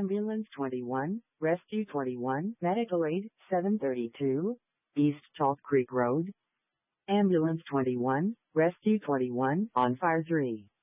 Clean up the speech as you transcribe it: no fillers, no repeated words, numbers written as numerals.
Ambulance 21, Rescue 21, Medical Aid 732, East Chalk Creek Road. Ambulance 21, Rescue 21, on fire 3.